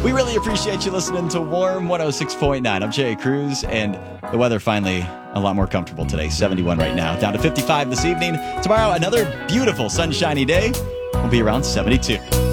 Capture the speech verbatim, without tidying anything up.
We really appreciate you listening to Warm one oh six point nine. I'm Jay Cruz, and the weather finally a lot more comfortable today. seventy-one right now, down to fifty-five this evening. Tomorrow, another beautiful sunshiny day. We'll be around seventy-two.